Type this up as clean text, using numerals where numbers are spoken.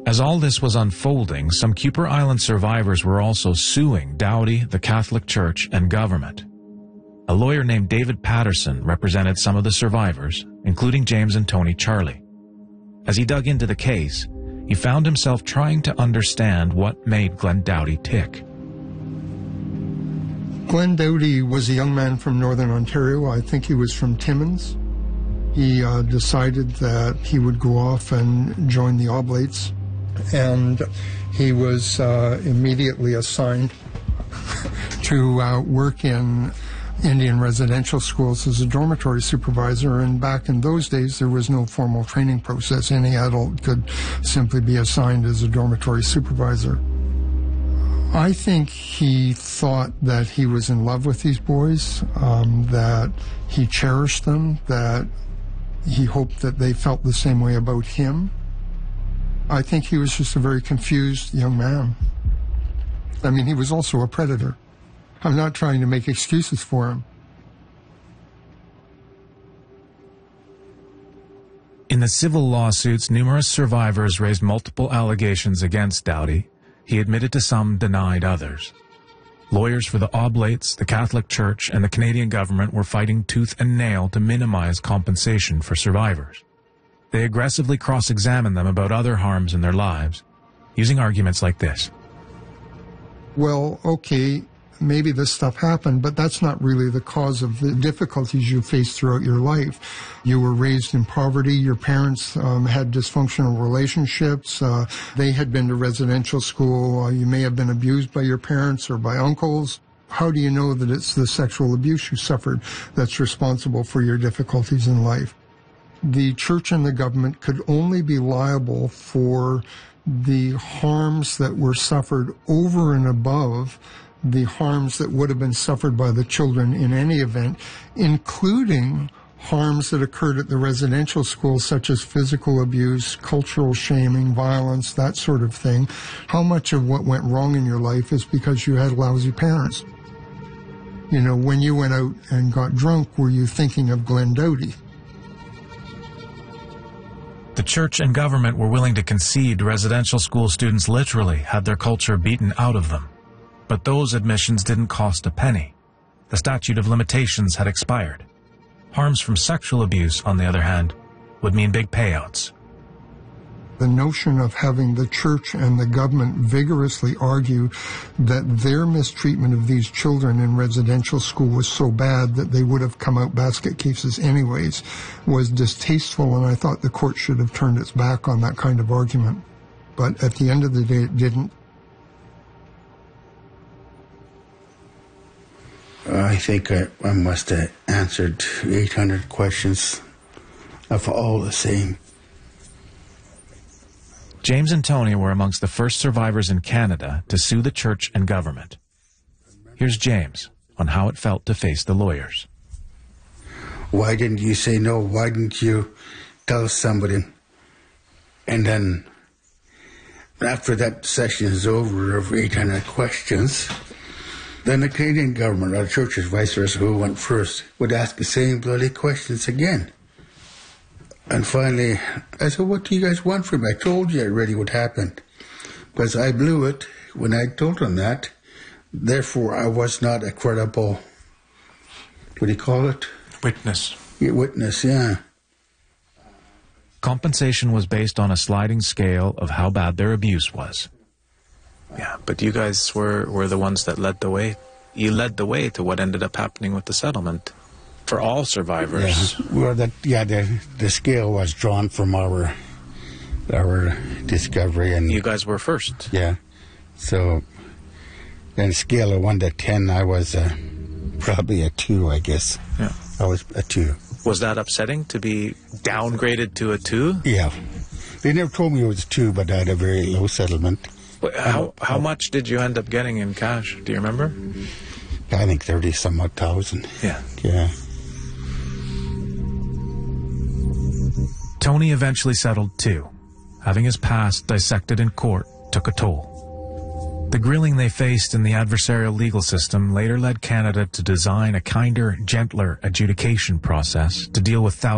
As all this was unfolding, some Kuper Island survivors were also suing Doughty, the Catholic Church, and government. A lawyer named David Patterson represented some of the survivors, including James and Tony Charlie. As he dug into the case, he found himself trying to understand what made Glenn Doughty tick. Glenn Doughty was a young man from Northern Ontario. I think he was from Timmins. He decided that he would go off and join the Oblates, and he was immediately assigned to work in Indian residential schools as a dormitory supervisor, and back in those days there was no formal training process. Any adult could simply be assigned as a dormitory supervisor. I think he thought that he was in love with these boys, that he cherished them, that he hoped that they felt the same way about him. I think he was just a very confused young man. I mean, he was also a predator. I'm not trying to make excuses for him. In the civil lawsuits, numerous survivors raised multiple allegations against Doughty. He admitted to some, denied others. Lawyers for the Oblates, the Catholic Church, and the Canadian government were fighting tooth and nail to minimize compensation for survivors. They aggressively cross-examined them about other harms in their lives, using arguments like this. Well, okay, maybe this stuff happened, but that's not really the cause of the difficulties you faced throughout your life. You were raised in poverty. Your parents had dysfunctional relationships. They had been to residential school. You may have been abused by your parents or by uncles. How do you know that it's the sexual abuse you suffered that's responsible for your difficulties in life? The church and the government could only be liable for the harms that were suffered over and above the harms that would have been suffered by the children in any event, including harms that occurred at the residential school, such as physical abuse, cultural shaming, violence, that sort of thing. How much of what went wrong in your life is because you had lousy parents? You know, when you went out and got drunk, were you thinking of Glenn Doughty? The church and government were willing to concede residential school students literally had their culture beaten out of them. But those admissions didn't cost a penny. The statute of limitations had expired. Harms from sexual abuse, on the other hand, would mean big payouts. The notion of having the church and the government vigorously argue that their mistreatment of these children in residential school was so bad that they would have come out basket cases anyways was distasteful, and I thought the court should have turned its back on that kind of argument. But at the end of the day, it didn't. I think I must have answered 800 questions of all the same. James and Tony were amongst the first survivors in Canada to sue the church and government. Here's James on how it felt to face the lawyers. Why didn't you say no? Why didn't you tell somebody? And then after that session is over of 800 questions, then the Canadian government, or churches, vice versa, who went first, would ask the same bloody questions again. And finally, I said, what do you guys want from me? I told you already what happened. Because I blew it when I told them that. Therefore, I was not a credible, what do you call it? Witness. Yeah, witness, yeah. Compensation was based on a sliding scale of how bad their abuse was. Yeah, but you guys were the ones that led the way. You led the way to what ended up happening with the settlement for all survivors. Yeah, well, the scale was drawn from our discovery, and you guys were first. Yeah, so on a scale of 1 to 10, I was probably a 2, I guess. Yeah, I was a 2. Was that upsetting to be downgraded to a 2? Yeah, they never told me it was 2, but I had a very low settlement. How much did you end up getting in cash? Do you remember? I think 30-some-odd thousand. Yeah. Yeah. Tony eventually settled too. Having his past dissected in court took a toll. The grilling they faced in the adversarial legal system later led Canada to design a kinder, gentler adjudication process to deal with thousands